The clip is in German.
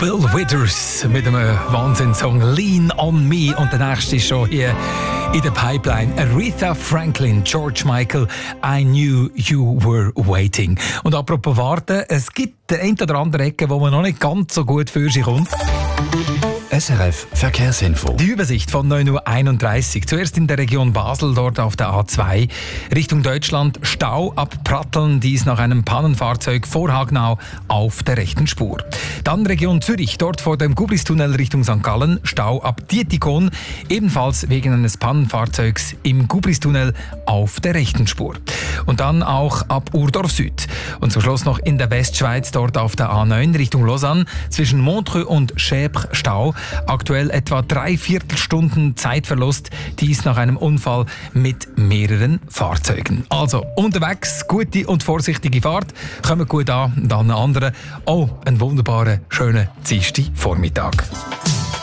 Bill Withers mit einem Wahnsinnssong Lean on Me. Und der nächste ist schon hier in der Pipeline. Aretha Franklin, George Michael, I Knew You Were Waiting. Und apropos warten, es gibt den ein oder andere Ecke, wo man noch nicht ganz so gut für sich kommt. SRF Verkehrsinfo. Die Übersicht von 9.31 Uhr. Zuerst in der Region Basel, dort auf der A2. Richtung Deutschland, Stau ab Pratteln, dies nach einem Pannenfahrzeug vor Hagnau auf der rechten Spur. Dann Region Zürich, dort vor dem Gubristunnel Richtung St. Gallen, Stau ab Dietikon, ebenfalls wegen eines Pannenfahrzeugs im Gubristunnel auf der rechten Spur. Und dann auch ab Urdorf Süd. Und zum Schluss noch in der Westschweiz, dort auf der A9 Richtung Lausanne, zwischen Montreux und Schäbre Stau. Aktuell etwa 3/4 Stunden Zeitverlust, dies nach einem Unfall mit mehreren Fahrzeugen. Also unterwegs, gute und vorsichtige Fahrt, kommt gut an und an anderen. Oh, einen wunderbaren, schönen Dienstagvormittag.